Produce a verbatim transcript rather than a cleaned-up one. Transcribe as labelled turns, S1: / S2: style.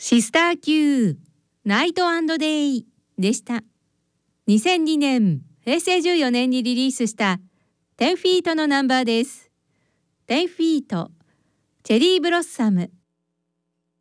S1: シスター Q ナイト&デイでした。にせんにねんへいせいじゅうよねんにリリースしたじゅうフィートのナンバーです。じゅうフィートチェリーブロッサム。